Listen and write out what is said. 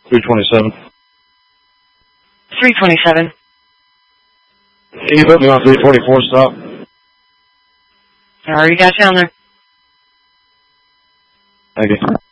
327. 327. Can you put me on 344 stop? I already got you on there. Thank you.